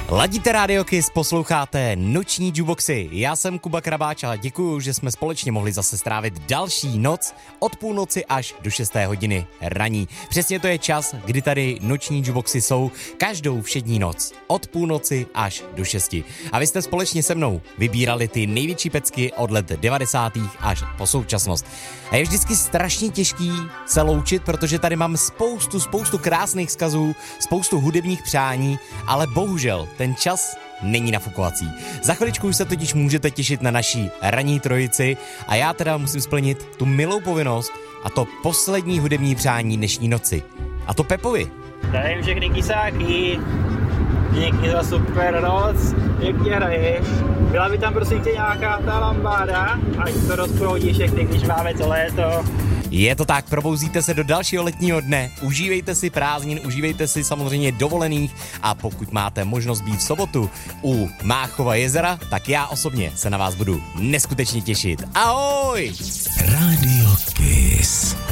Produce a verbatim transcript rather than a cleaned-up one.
Ladíte Radio Kiss, posloucháte Noční Jukeboxy. Já jsem Kuba Krabáč a děkuju, že jsme společně mohli zase strávit další noc od půlnoci až do šesté hodiny raní. Přesně to je čas, kdy tady Noční Jukeboxy jsou každou všední noc od půlnoci až do šesti. A vy jste společně se mnou vybírali ty největší pecky od let devadesátých až po současnost. A je vždycky strašně těžký se loučit, protože tady mám spoustu, spoustu krásných vzkazů, spoustu hudebních přání, ale bohužel ten čas není nafukovací. Za chviličku už se totiž můžete těšit na naší ranní trojici a já teda musím splnit tu milou povinnost a to poslední hudební přání dnešní noci. A to Pepovi. Zdravím všechny kysáky, díky za super noc, pěkně hraješ. Byla by tam prosím tě nějaká ta lambáda, ať to rozproudí všechny, když máme to léto. Je to tak, probouzíte se do dalšího letního dne, užívejte si prázdnin, užívejte si samozřejmě dovolených a pokud máte možnost být v sobotu u Máchova jezera, tak já osobně se na vás budu neskutečně těšit. Ahoj! Radio Kiss.